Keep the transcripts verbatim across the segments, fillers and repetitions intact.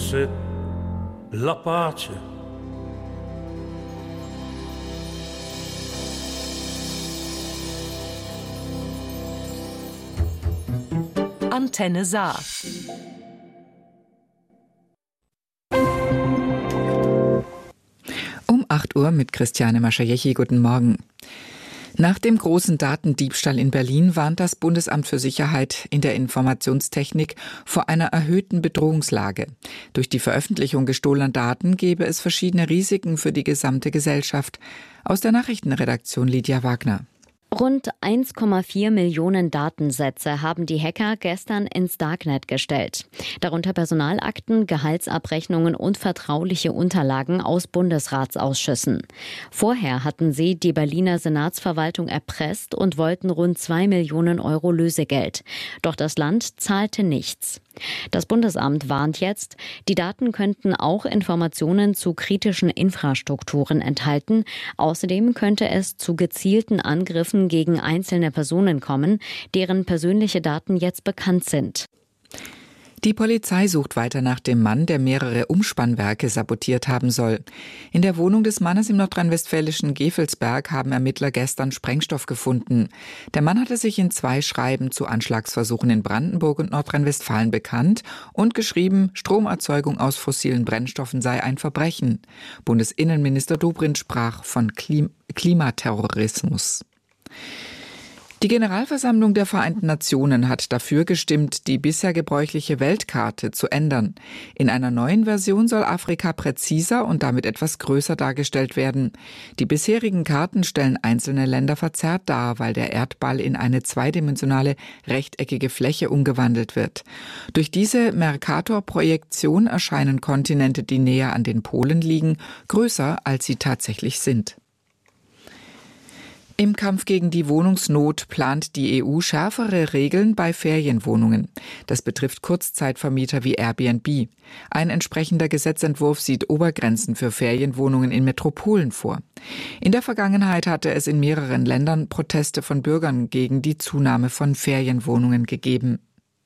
fosse la pace. Antenne Saar. Um acht Uhr mit Christiane Maschajechi. Guten Morgen. Nach dem großen Datendiebstahl in Berlin warnt das Bundesamt für Sicherheit in der Informationstechnik vor einer erhöhten Bedrohungslage. Durch die Veröffentlichung gestohlener Daten gäbe es verschiedene Risiken für die gesamte Gesellschaft. Aus der Nachrichtenredaktion Lydia Wagner. Rund eins Komma vier Millionen Datensätze haben die Hacker gestern ins Darknet gestellt. Darunter Personalakten, Gehaltsabrechnungen und vertrauliche Unterlagen aus Bundesratsausschüssen. Vorher hatten sie die Berliner Senatsverwaltung erpresst und wollten rund zwei Millionen Euro Lösegeld. Doch das Land zahlte nichts. Das Bundesamt warnt jetzt, die Daten könnten auch Informationen zu kritischen Infrastrukturen enthalten. Außerdem könnte es zu gezielten Angriffen gegen einzelne Personen kommen, deren persönliche Daten jetzt bekannt sind. Die Polizei sucht weiter nach dem Mann, der mehrere Umspannwerke sabotiert haben soll. In der Wohnung des Mannes im nordrhein-westfälischen Gevelsberg haben Ermittler gestern Sprengstoff gefunden. Der Mann hatte sich in zwei Schreiben zu Anschlagsversuchen in Brandenburg und Nordrhein-Westfalen bekannt und geschrieben, Stromerzeugung aus fossilen Brennstoffen sei ein Verbrechen. Bundesinnenminister Dobrindt sprach von Klim- Klimaterrorismus. Die Generalversammlung der Vereinten Nationen hat dafür gestimmt, die bisher gebräuchliche Weltkarte zu ändern. In einer neuen Version soll Afrika präziser und damit etwas größer dargestellt werden. Die bisherigen Karten stellen einzelne Länder verzerrt dar, weil der Erdball in eine zweidimensionale rechteckige Fläche umgewandelt wird. Durch diese Mercator-Projektion erscheinen Kontinente, die näher an den Polen liegen, größer, als sie tatsächlich sind. Im Kampf gegen die Wohnungsnot plant die E U schärfere Regeln bei Ferienwohnungen. Das betrifft Kurzzeitvermieter wie Airbnb. Ein entsprechender Gesetzentwurf sieht Obergrenzen für Ferienwohnungen in Metropolen vor. In der Vergangenheit hatte es in mehreren Ländern Proteste von Bürgern gegen die Zunahme von Ferienwohnungen gegeben.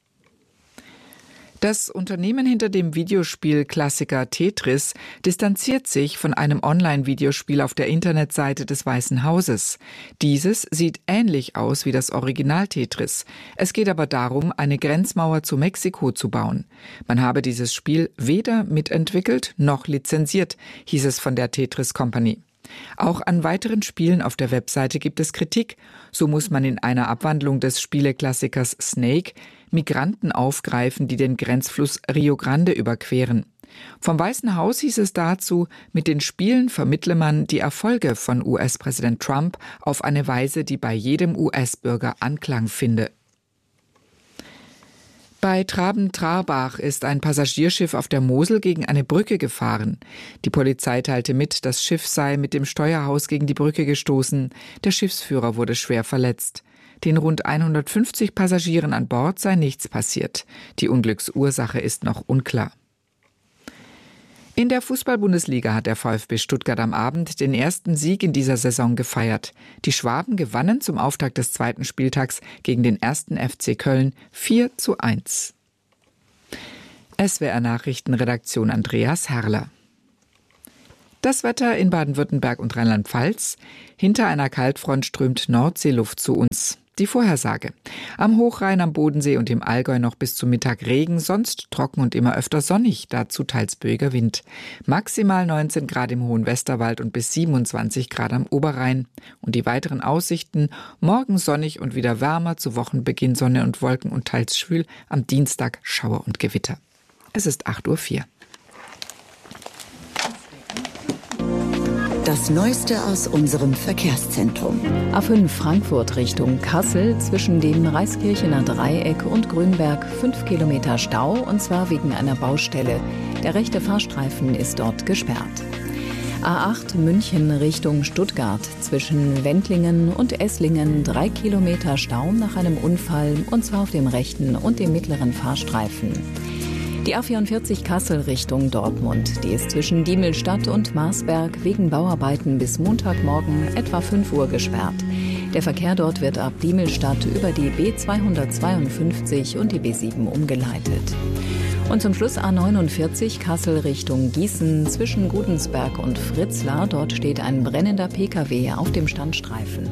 Das Unternehmen hinter dem Videospielklassiker Tetris distanziert sich von einem Online-Videospiel auf der Internetseite des Weißen Hauses. Dieses sieht ähnlich aus wie das Original Tetris. Es geht aber darum, eine Grenzmauer zu Mexiko zu bauen. Man habe dieses Spiel weder mitentwickelt noch lizenziert, hieß es von der Tetris Company. Auch an weiteren Spielen auf der Webseite gibt es Kritik. So muss man in einer Abwandlung des Spieleklassikers Snake Migranten aufgreifen, die den Grenzfluss Rio Grande überqueren. Vom Weißen Haus hieß es dazu, mit den Spielen vermittle man die Erfolge von U S-Präsident Trump auf eine Weise, die bei jedem U S-Bürger Anklang finde. Bei Traben-Trarbach ist ein Passagierschiff auf der Mosel gegen eine Brücke gefahren. Die Polizei teilte mit, das Schiff sei mit dem Steuerhaus gegen die Brücke gestoßen. Der Schiffsführer wurde schwer verletzt. Den rund hundertfünfzig Passagieren an Bord sei nichts passiert. Die Unglücksursache ist noch unklar. In der Fußball-Bundesliga hat der VfB Stuttgart am Abend den ersten Sieg in dieser Saison gefeiert. Die Schwaben gewannen zum Auftakt des zweiten Spieltags gegen den ersten F C Köln vier zu eins. S W R Nachrichtenredaktion Andreas Herrler. Das Wetter in Baden-Württemberg und Rheinland-Pfalz. Hinter einer Kaltfront strömt Nordseeluft zu uns. Die Vorhersage. Am Hochrhein, am Bodensee und im Allgäu noch bis zum Mittag Regen, sonst trocken und immer öfter sonnig, dazu teils böiger Wind. Maximal neunzehn Grad im Hohen Westerwald und bis siebenundzwanzig Grad am Oberrhein. Und die weiteren Aussichten: morgen sonnig und wieder wärmer, zu Wochenbeginn Sonne und Wolken und teils schwül, am Dienstag Schauer und Gewitter. Es ist acht Uhr vier. Das Neueste aus unserem Verkehrszentrum. A fünf Frankfurt Richtung Kassel zwischen dem Reiskirchener Dreieck und Grünberg fünf Kilometer Stau, und zwar wegen einer Baustelle. Der rechte Fahrstreifen ist dort gesperrt. A acht München Richtung Stuttgart zwischen Wendlingen und Esslingen drei Kilometer Stau nach einem Unfall, und zwar auf dem rechten und dem mittleren Fahrstreifen. Die A vierundvierzig Kassel Richtung Dortmund, die ist zwischen Diemelstadt und Marsberg wegen Bauarbeiten bis Montagmorgen etwa fünf Uhr gesperrt. Der Verkehr dort wird ab Diemelstadt über die B zweihundertzweiundfünfzig und die B sieben umgeleitet. Und zum Schluss A neunundvierzig Kassel Richtung Gießen zwischen Gudensberg und Fritzlar. Dort steht ein brennender P K W auf dem Standstreifen.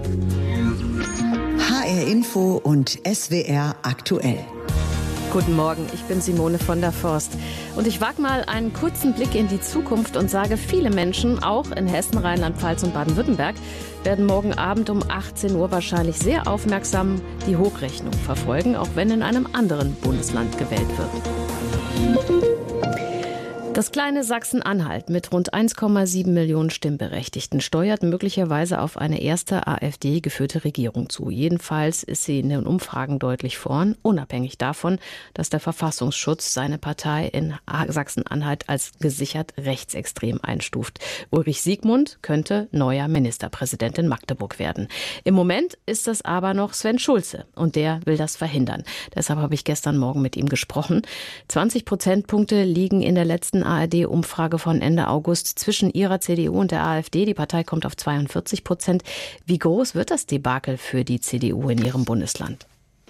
H R Info und S W R aktuell. Guten Morgen, ich bin Simone von der Forst. Und ich wage mal einen kurzen Blick in die Zukunft und sage, viele Menschen, auch in Hessen, Rheinland-Pfalz und Baden-Württemberg, werden morgen Abend um achtzehn Uhr wahrscheinlich sehr aufmerksam die Hochrechnung verfolgen, auch wenn in einem anderen Bundesland gewählt wird. Das kleine Sachsen-Anhalt mit rund eins Komma sieben Millionen Stimmberechtigten steuert möglicherweise auf eine erste AfD-geführte Regierung zu. Jedenfalls ist sie in den Umfragen deutlich vorn, unabhängig davon, dass der Verfassungsschutz seine Partei in Sachsen-Anhalt als gesichert rechtsextrem einstuft. Ulrich Siegmund könnte neuer Ministerpräsident in Magdeburg werden. Im Moment ist das aber noch Sven Schulze und der will das verhindern. Deshalb habe ich gestern Morgen mit ihm gesprochen. zwanzig Prozentpunkte liegen in der letzten A R D-Umfrage von Ende August zwischen ihrer C D U und der AfD. Die Partei kommt auf zweiundvierzig Prozent. Wie groß wird das Debakel für die C D U in ihrem Bundesland?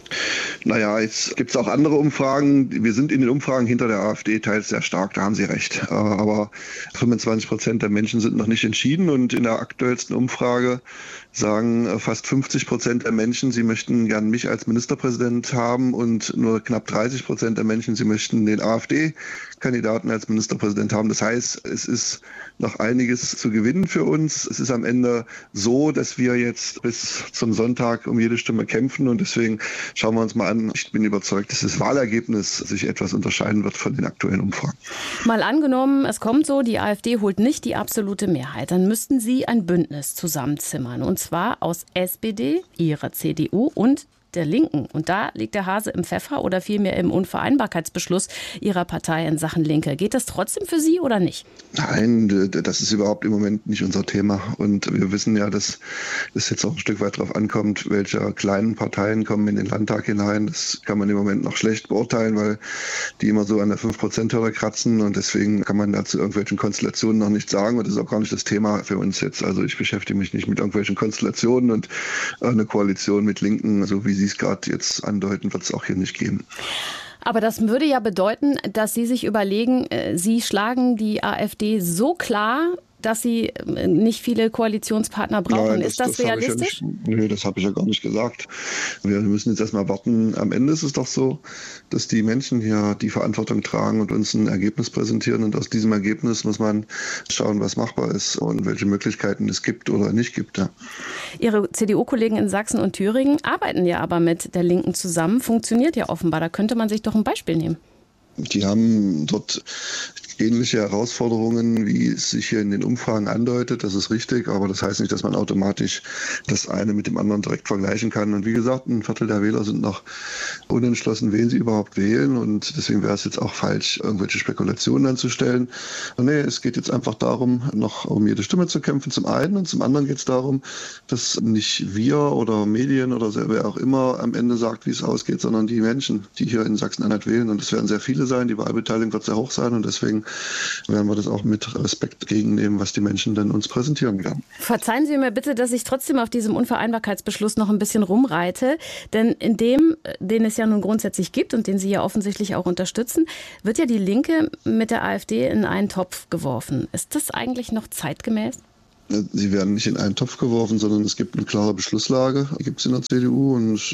Naja, jetzt gibt es auch andere Umfragen. Wir sind in den Umfragen hinter der AfD teils sehr stark, da haben Sie recht. Aber fünfundzwanzig Prozent der Menschen sind noch nicht entschieden und in der aktuellsten Umfrage sagen fast fünfzig Prozent der Menschen, sie möchten gern mich als Ministerpräsident haben und nur knapp dreißig Prozent der Menschen, sie möchten den AfD-Kandidaten als Ministerpräsident haben. Das heißt, es ist noch einiges zu gewinnen für uns. Es ist am Ende so, dass wir jetzt bis zum Sonntag um jede Stimme kämpfen und deswegen schauen wir uns mal an. Ich bin überzeugt, dass das Wahlergebnis sich etwas unterscheiden wird von den aktuellen Umfragen. Mal angenommen, es kommt so, die AfD holt nicht die absolute Mehrheit. Dann müssten Sie ein Bündnis zusammenzimmern. Und zwar aus S P D, Ihrer C D U und der Linken. Und da liegt der Hase im Pfeffer oder vielmehr im Unvereinbarkeitsbeschluss Ihrer Partei in Sachen Linke. Geht das trotzdem für Sie oder nicht? Nein, das ist überhaupt im Moment nicht unser Thema. Und wir wissen ja, dass es jetzt auch ein Stück weit darauf ankommt, welche kleinen Parteien kommen in den Landtag hinein. Das kann man im Moment noch schlecht beurteilen, weil die immer so an der fünf Prozent Hürde kratzen. Und deswegen kann man dazu irgendwelchen Konstellationen noch nichts sagen. Und das ist auch gar nicht das Thema für uns jetzt. Also ich beschäftige mich nicht mit irgendwelchen Konstellationen und eine Koalition mit Linken, so wie Sie es gerade jetzt andeuten, wird es auch hier nicht geben. Aber das würde ja bedeuten, dass Sie sich überlegen, Sie schlagen die AfD so klar, dass Sie nicht viele Koalitionspartner brauchen. Nein, ist das, das realistisch? Ja nicht, nee, das habe ich ja gar nicht gesagt. Wir müssen jetzt erstmal warten. Am Ende ist es doch so, dass die Menschen hier die Verantwortung tragen und uns ein Ergebnis präsentieren. Und aus diesem Ergebnis muss man schauen, was machbar ist und welche Möglichkeiten es gibt oder nicht gibt. Ja. Ihre C D U-Kollegen in Sachsen und Thüringen arbeiten ja aber mit der Linken zusammen. Funktioniert ja offenbar. Da könnte man sich doch ein Beispiel nehmen. Die haben dort ähnliche Herausforderungen, wie es sich hier in den Umfragen andeutet. Das ist richtig, aber das heißt nicht, dass man automatisch das eine mit dem anderen direkt vergleichen kann. Und wie gesagt, ein Viertel der Wähler sind noch unentschlossen, wen sie überhaupt wählen. Und deswegen wäre es jetzt auch falsch, irgendwelche Spekulationen anzustellen. Und nee, es geht jetzt einfach darum, noch um jede Stimme zu kämpfen, zum einen. Und zum anderen geht es darum, dass nicht wir oder Medien oder wer auch immer am Ende sagt, wie es ausgeht, sondern die Menschen, die hier in Sachsen-Anhalt wählen. Und es werden sehr viele sein. Die Wahlbeteiligung wird sehr hoch sein. Und deswegen werden wir das auch mit Respekt gegennehmen, was die Menschen dann uns präsentieren werden. Verzeihen Sie mir bitte, dass ich trotzdem auf diesem Unvereinbarkeitsbeschluss noch ein bisschen rumreite. Denn in dem, den es ja nun grundsätzlich gibt und den Sie ja offensichtlich auch unterstützen, wird ja die Linke mit der AfD in einen Topf geworfen. Ist das eigentlich noch zeitgemäß? Sie werden nicht in einen Topf geworfen, sondern es gibt eine klare Beschlusslage. Die gibt es in der C D U und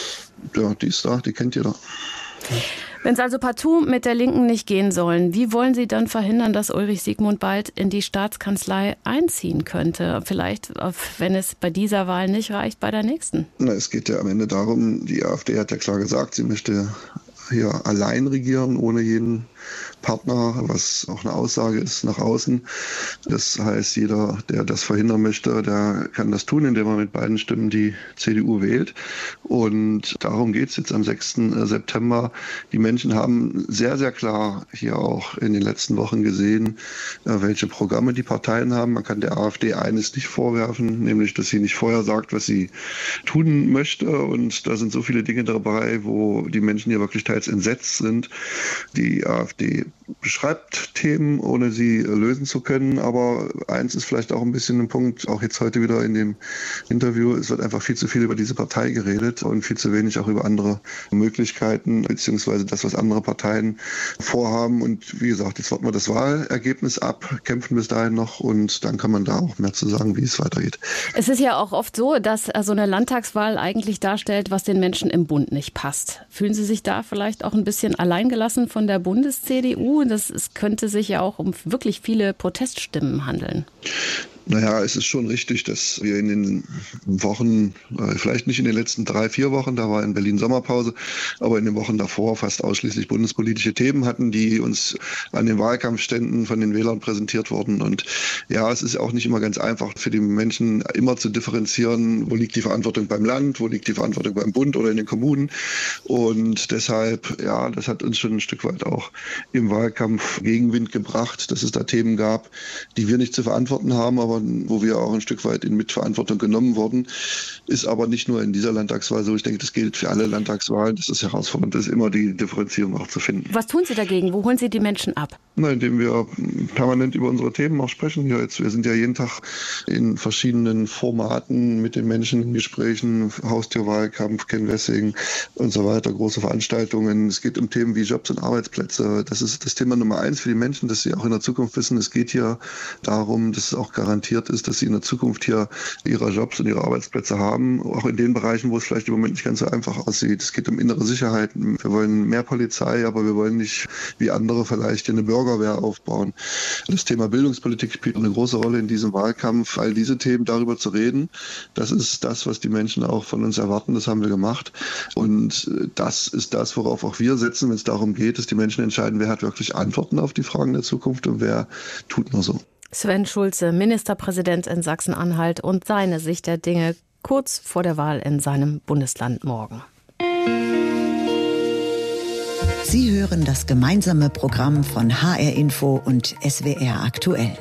ja, die ist da, die kennt jeder. Wenn es also partout mit der Linken nicht gehen sollen, wie wollen Sie dann verhindern, dass Ulrich Siegmund bald in die Staatskanzlei einziehen könnte? Vielleicht, wenn es bei dieser Wahl nicht reicht, bei der nächsten? Na, es geht ja am Ende darum, die AfD hat ja klar gesagt, sie möchte hier allein regieren, ohne jeden Partner, was auch eine Aussage ist nach außen. Das heißt, jeder, der das verhindern möchte, der kann das tun, indem er mit beiden Stimmen die C D U wählt. Und darum geht es jetzt am sechsten September. Die Menschen haben sehr, sehr klar hier auch in den letzten Wochen gesehen, welche Programme die Parteien haben. Man kann der AfD eines nicht vorwerfen, nämlich, dass sie nicht vorher sagt, was sie tun möchte. Und da sind so viele Dinge dabei, wo die Menschen hier wirklich teils entsetzt sind. Die AfD die beschreibt Themen, ohne sie lösen zu können. Aber eins ist vielleicht auch ein bisschen ein Punkt, auch jetzt heute wieder in dem Interview, es wird einfach viel zu viel über diese Partei geredet und viel zu wenig auch über andere Möglichkeiten, beziehungsweise das, was andere Parteien vorhaben. Und wie gesagt, jetzt warten wir das Wahlergebnis ab, kämpfen bis dahin noch und dann kann man da auch mehr zu sagen, wie es weitergeht. Es ist ja auch oft so, dass so eine Landtagswahl eigentlich darstellt, was den Menschen im Bund nicht passt. Fühlen Sie sich da vielleicht auch ein bisschen alleingelassen von der Bundes-C D U? Das es könnte sich ja auch um wirklich viele Proteststimmen handeln. Naja, es ist schon richtig, dass wir in den Wochen, vielleicht nicht in den letzten drei, vier Wochen, da war in Berlin Sommerpause, aber in den Wochen davor fast ausschließlich bundespolitische Themen hatten, die uns an den Wahlkampfständen von den Wählern präsentiert wurden. Und ja, es ist auch nicht immer ganz einfach für die Menschen immer zu differenzieren, wo liegt die Verantwortung beim Land, wo liegt die Verantwortung beim Bund oder in den Kommunen. Und deshalb, ja, das hat uns schon ein Stück weit auch im Wahlkampf Gegenwind gebracht, dass es da Themen gab, die wir nicht zu verantworten haben, aber wo wir auch ein Stück weit in Mitverantwortung genommen wurden, ist aber nicht nur in dieser Landtagswahl so. Ich denke, das gilt für alle Landtagswahlen. Das ist herausfordernd, ist immer die Differenzierung auch zu finden. Was tun Sie dagegen? Wo holen Sie die Menschen ab? Na, indem wir permanent über unsere Themen auch sprechen. Ja, jetzt, wir sind ja jeden Tag in verschiedenen Formaten mit den Menschen in Gesprächen, Haustürwahlkampf, Ken Wessing und so weiter, große Veranstaltungen. Es geht um Themen wie Jobs und Arbeitsplätze. Das ist das Thema Nummer eins für die Menschen, dass sie auch in der Zukunft wissen, es geht hier darum, dass es auch garantiert ist, dass sie in der Zukunft hier ihre Jobs und ihre Arbeitsplätze haben, auch in den Bereichen, wo es vielleicht im Moment nicht ganz so einfach aussieht. Es geht um innere Sicherheit. Wir wollen mehr Polizei, aber wir wollen nicht wie andere vielleicht eine Bürgerwehr aufbauen. Das Thema Bildungspolitik spielt eine große Rolle in diesem Wahlkampf. All diese Themen, darüber zu reden, das ist das, was die Menschen auch von uns erwarten. Das haben wir gemacht. Und das ist das, worauf auch wir setzen, wenn es darum geht, dass die Menschen entscheiden, wer hat wirklich Antworten auf die Fragen der Zukunft und wer tut nur so. Sven Schulze, Ministerpräsident in Sachsen-Anhalt und seine Sicht der Dinge kurz vor der Wahl in seinem Bundesland morgen. Sie hören das gemeinsame Programm von H R Info und S W R aktuell.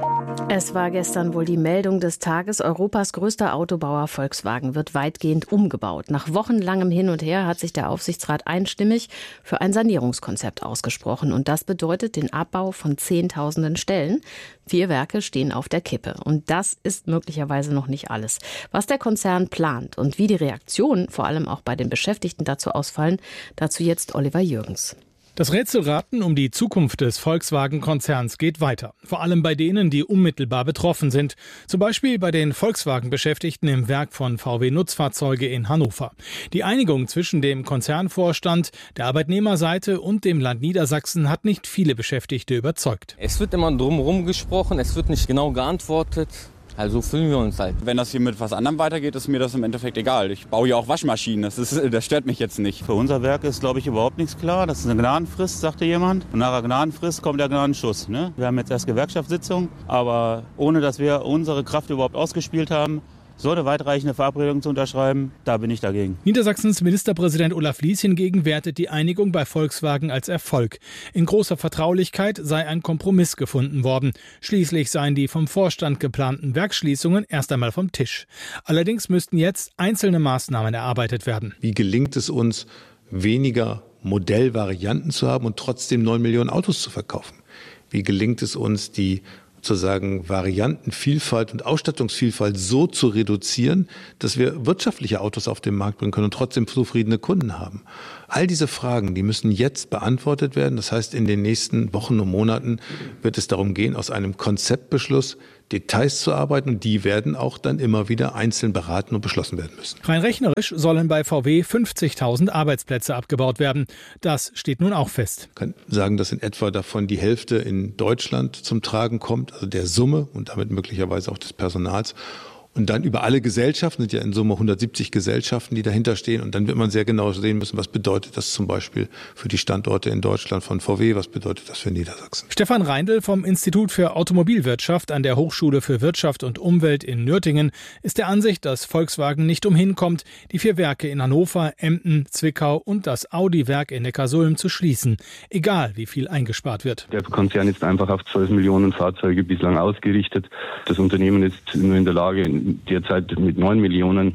Es war gestern wohl die Meldung des Tages. Europas größter Autobauer Volkswagen wird weitgehend umgebaut. Nach wochenlangem Hin und Her hat sich der Aufsichtsrat einstimmig für ein Sanierungskonzept ausgesprochen. Und das bedeutet den Abbau von Zehntausenden Stellen. Vier Werke stehen auf der Kippe. Und das ist möglicherweise noch nicht alles. Was der Konzern plant und wie die Reaktionen, vor allem auch bei den Beschäftigten, dazu ausfallen, dazu jetzt Oliver Jürgens. Das Rätselraten um die Zukunft des Volkswagen-Konzerns geht weiter. Vor allem bei denen, die unmittelbar betroffen sind. Zum Beispiel bei den Volkswagen-Beschäftigten im Werk von V W Nutzfahrzeuge in Hannover. Die Einigung zwischen dem Konzernvorstand, der Arbeitnehmerseite und dem Land Niedersachsen hat nicht viele Beschäftigte überzeugt. Es wird immer drumherum gesprochen, es wird nicht genau geantwortet. Also fühlen wir uns halt. Wenn das hier mit was anderem weitergeht, ist mir das im Endeffekt egal. Ich baue ja auch Waschmaschinen, das, ist, das stört mich jetzt nicht. Für unser Werk ist, glaube ich, überhaupt nichts klar. Das ist eine Gnadenfrist, sagte jemand. Und nach der Gnadenfrist kommt der Gnadenschuss. Ne? Wir haben jetzt erst Gewerkschaftssitzung, aber ohne dass wir unsere Kraft überhaupt ausgespielt haben, so eine weitreichende Verabredung zu unterschreiben, da bin ich dagegen. Niedersachsens Ministerpräsident Olaf Lies hingegen wertet die Einigung bei Volkswagen als Erfolg. In großer Vertraulichkeit sei ein Kompromiss gefunden worden. Schließlich seien die vom Vorstand geplanten Werksschließungen erst einmal vom Tisch. Allerdings müssten jetzt einzelne Maßnahmen erarbeitet werden. Wie gelingt es uns, weniger Modellvarianten zu haben und trotzdem neun Millionen Autos zu verkaufen? Wie gelingt es uns, die sozusagen Variantenvielfalt und Ausstattungsvielfalt so zu reduzieren, dass wir wirtschaftliche Autos auf den Markt bringen können und trotzdem zufriedene Kunden haben. All diese Fragen, die müssen jetzt beantwortet werden. Das heißt, in den nächsten Wochen und Monaten wird es darum gehen, aus einem Konzeptbeschluss Details zu arbeiten und die werden auch dann immer wieder einzeln beraten und beschlossen werden müssen. Rein rechnerisch sollen bei V W fünfzigtausend Arbeitsplätze abgebaut werden. Das steht nun auch fest. Ich kann sagen, dass in etwa davon die Hälfte in Deutschland zum Tragen kommt, also der Summe und damit möglicherweise auch des Personals. Und dann über alle Gesellschaften, sind ja in Summe hundertsiebzig Gesellschaften, die dahinter stehen. Und dann wird man sehr genau sehen müssen, was bedeutet das zum Beispiel für die Standorte in Deutschland von V W, was bedeutet das für Niedersachsen. Stefan Reindl vom Institut für Automobilwirtschaft an der Hochschule für Wirtschaft und Umwelt in Nürtingen ist der Ansicht, dass Volkswagen nicht umhin kommt, die vier Werke in Hannover, Emden, Zwickau und das Audi-Werk in Neckarsulm zu schließen, egal wie viel eingespart wird. Der Konzern ist einfach auf zwölf Millionen Fahrzeuge bislang ausgerichtet. Das Unternehmen ist nur in der Lage, derzeit mit neun Millionen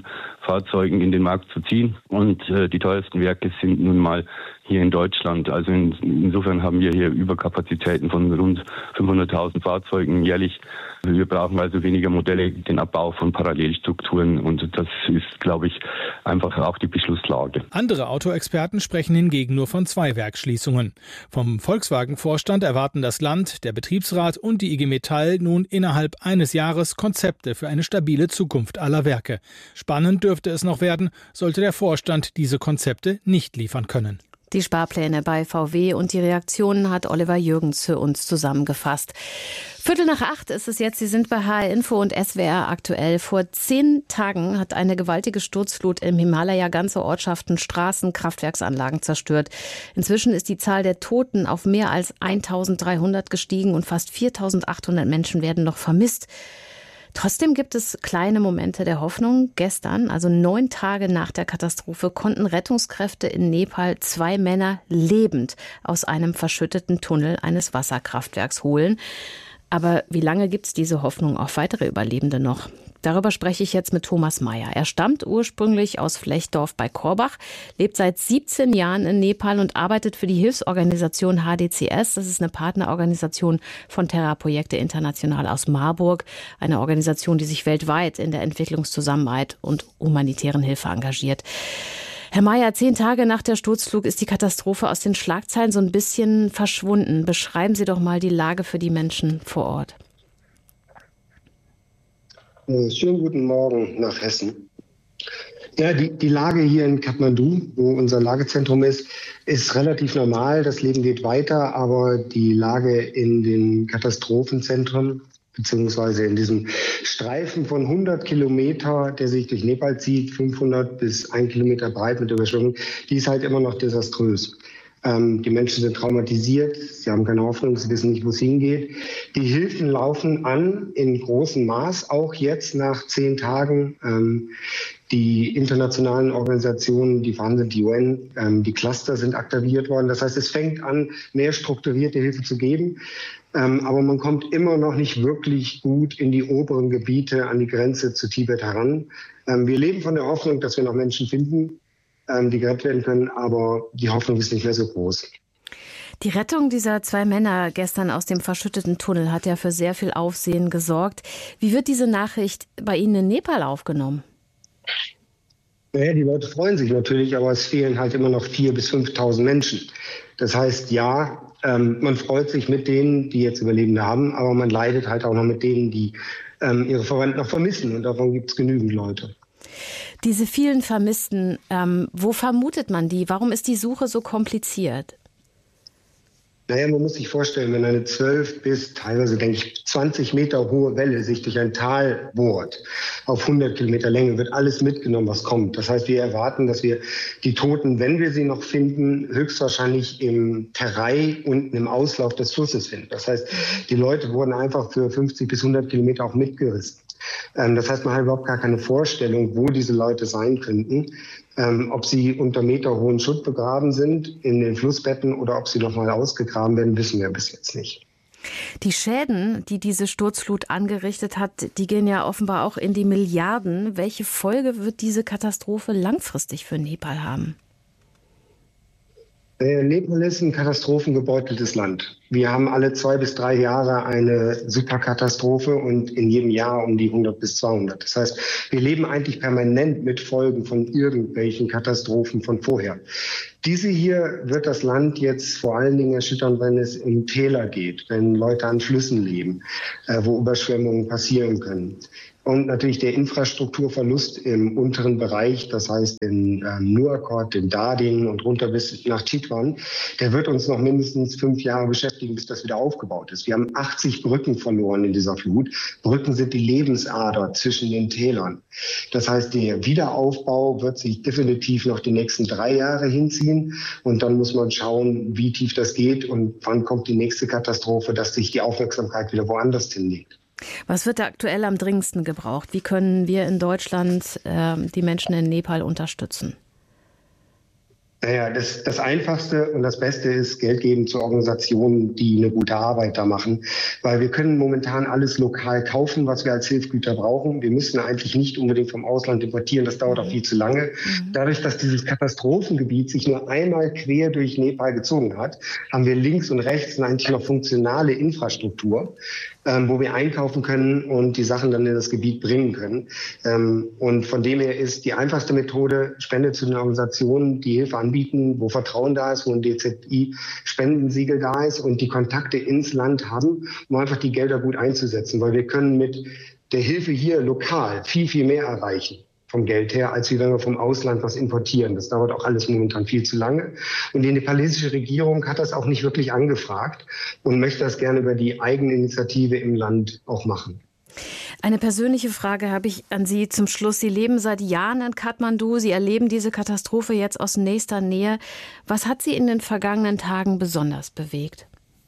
Fahrzeugen in den Markt zu ziehen. Und äh, die teuersten Werke sind nun mal hier in Deutschland. Also in, insofern haben wir hier Überkapazitäten von rund fünfhunderttausend Fahrzeugen jährlich. Wir brauchen also weniger Modelle, den Abbau von Parallelstrukturen. Und das ist, glaube ich, einfach auch die Beschlusslage. Andere Autoexperten sprechen hingegen nur von zwei Werksschließungen. Vom Volkswagen-Vorstand erwarten das Land, der Betriebsrat und die I G Metall nun innerhalb eines Jahres Konzepte für eine stabile Zukunft aller Werke. Spannend dürfte es noch werden, sollte der Vorstand diese Konzepte nicht liefern können. Die Sparpläne bei V W und die Reaktionen hat Oliver Jürgens für uns zusammengefasst. Viertel nach acht ist es jetzt. Sie sind bei H R Info und S W R aktuell. Vor zehn Tagen hat eine gewaltige Sturzflut im Himalaya ganze Ortschaften, Straßen, Kraftwerksanlagen zerstört. Inzwischen ist die Zahl der Toten auf mehr als eintausenddreihundert gestiegen und fast viertausendachthundert Menschen werden noch vermisst. Trotzdem gibt es kleine Momente der Hoffnung. Gestern, also neun Tage nach der Katastrophe, konnten Rettungskräfte in Nepal zwei Männer lebend aus einem verschütteten Tunnel eines Wasserkraftwerks holen. Aber wie lange gibt es diese Hoffnung auf weitere Überlebende noch? Darüber spreche ich jetzt mit Thomas Meyer. Er stammt ursprünglich aus Flechdorf bei Korbach, lebt seit siebzehn Jahren in Nepal und arbeitet für die Hilfsorganisation H D C S. Das ist eine Partnerorganisation von Terra Projekte International aus Marburg. Eine Organisation, die sich weltweit in der Entwicklungszusammenarbeit und humanitären Hilfe engagiert. Herr Meyer, zehn Tage nach der Sturzflug ist die Katastrophe aus den Schlagzeilen so ein bisschen verschwunden. Beschreiben Sie doch mal die Lage für die Menschen vor Ort. Schönen guten Morgen nach Hessen. Ja, die, die Lage hier in Kathmandu, wo unser Lagezentrum ist, ist relativ normal. Das Leben geht weiter, aber die Lage in den Katastrophenzentren, beziehungsweise in diesem Streifen von hundert Kilometer, der sich durch Nepal zieht, fünfhundert bis ein Kilometer breit mit Überschwemmung, die ist halt immer noch desaströs. Ähm, die Menschen sind traumatisiert, sie haben keine Hoffnung, sie wissen nicht, wo es hingeht. Die Hilfen laufen an in großem Maß, auch jetzt nach zehn Tagen. Ähm, die internationalen Organisationen, die vorhanden sind, die U N, ähm, die Cluster sind aktiviert worden. Das heißt, es fängt an, mehr strukturierte Hilfe zu geben. Ähm, aber man kommt immer noch nicht wirklich gut in die oberen Gebiete an die Grenze zu Tibet heran. Ähm, wir leben von der Hoffnung, dass wir noch Menschen finden, die gerettet werden können, aber die Hoffnung ist nicht mehr so groß. Die Rettung dieser zwei Männer gestern aus dem verschütteten Tunnel hat ja für sehr viel Aufsehen gesorgt. Wie wird diese Nachricht bei Ihnen in Nepal aufgenommen? Naja, die Leute freuen sich natürlich, aber es fehlen halt immer noch viertausend bis fünftausend Menschen. Das heißt, ja, ähm, man freut sich mit denen, die jetzt Überlebende haben, aber man leidet halt auch noch mit denen, die ähm, ihre Verwandten noch vermissen. Und davon gibt es genügend Leute. Diese vielen Vermissten, ähm, wo vermutet man die? Warum ist die Suche so kompliziert? Naja, man muss sich vorstellen, wenn eine zwölf bis teilweise, denke ich, zwanzig Meter hohe Welle sich durch ein Tal bohrt, auf hundert Kilometer Länge, wird alles mitgenommen, was kommt. Das heißt, wir erwarten, dass wir die Toten, wenn wir sie noch finden, höchstwahrscheinlich im Terrai unten im Auslauf des Flusses finden. Das heißt, die Leute wurden einfach für fünfzig bis hundert Kilometer auch mitgerissen. Das heißt, man hat überhaupt gar keine Vorstellung, wo diese Leute sein könnten, ähm, ob sie unter meterhohen Schutt begraben sind in den Flussbetten oder ob sie noch mal ausgegraben werden, wissen wir bis jetzt nicht. Die Schäden, die diese Sturzflut angerichtet hat, die gehen ja offenbar auch in die Milliarden. Welche Folge wird diese Katastrophe langfristig für Nepal haben? Nepal ist ein katastrophengebeuteltes Land. Wir haben alle zwei bis drei Jahre eine Superkatastrophe und in jedem Jahr um die hundert bis zweihundert. Das heißt, wir leben eigentlich permanent mit Folgen von irgendwelchen Katastrophen von vorher. Diese hier wird das Land jetzt vor allen Dingen erschüttern, wenn es in Täler geht, wenn Leute an Flüssen leben, wo Überschwemmungen passieren können. Und natürlich der Infrastrukturverlust im unteren Bereich, das heißt in ähm, Nuakot, in Darding und runter bis nach Chitwan, der wird uns noch mindestens fünf Jahre beschäftigen, bis das wieder aufgebaut ist. Wir haben achtzig Brücken verloren in dieser Flut. Brücken sind die Lebensader zwischen den Tälern. Das heißt, der Wiederaufbau wird sich definitiv noch die nächsten drei Jahre hinziehen. Und dann muss man schauen, wie tief das geht und wann kommt die nächste Katastrophe, dass sich die Aufmerksamkeit wieder woanders hinlegt. Was wird da aktuell am dringendsten gebraucht? Wie können wir in Deutschland äh, die Menschen in Nepal unterstützen? Naja, das, das Einfachste und das Beste ist, Geld geben zu Organisationen, die eine gute Arbeit da machen. Weil wir können momentan alles lokal kaufen, was wir als Hilfsgüter brauchen. Wir müssen eigentlich nicht unbedingt vom Ausland importieren. Das dauert auch viel zu lange. Dadurch, dass dieses Katastrophengebiet sich nur einmal quer durch Nepal gezogen hat, haben wir links und rechts eigentlich noch funktionale Infrastruktur, ähm, wo wir einkaufen können und die Sachen dann in das Gebiet bringen können. Ähm, und von dem her ist die einfachste Methode, Spende zu den Organisationen, die Hilfe anbieten, wo Vertrauen da ist, wo ein D Z I-Spendensiegel da ist und die Kontakte ins Land haben, um einfach die Gelder gut einzusetzen. Weil wir können mit der Hilfe hier lokal viel, viel mehr erreichen vom Geld her, als wenn wir vom Ausland was importieren. Das dauert auch alles momentan viel zu lange. Und die nepalesische Regierung hat das auch nicht wirklich angefragt und möchte das gerne über die Eigeninitiative im Land auch machen. Eine persönliche Frage habe ich an Sie zum Schluss. Sie leben seit Jahren in Kathmandu. Sie erleben diese Katastrophe jetzt aus nächster Nähe. Was hat Sie in den vergangenen Tagen besonders bewegt?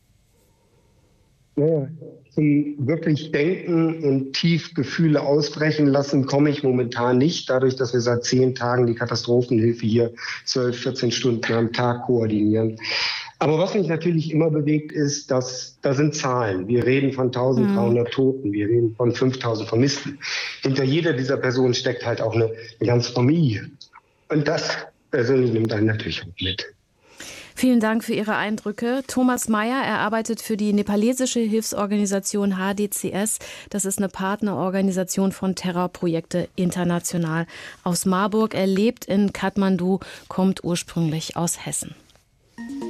Ja, zum wirklich Denken und tief Gefühle ausbrechen lassen komme ich momentan nicht, dadurch, dass wir seit zehn Tagen die Katastrophenhilfe hier zwölf, vierzehn Stunden am Tag koordinieren. Aber was mich natürlich immer bewegt, ist, dass da sind Zahlen. Wir reden von eintausenddreihundert Toten, wir reden von fünftausend Vermissten. Hinter jeder dieser Personen steckt halt auch eine, eine ganze Familie. Und das persönlich nimmt einen natürlich mit. Vielen Dank für Ihre Eindrücke. Thomas Meyer, er arbeitet für die nepalesische Hilfsorganisation H D C S. Das ist eine Partnerorganisation von Terrorprojekte international aus Marburg. Er lebt in Kathmandu, kommt ursprünglich aus Hessen.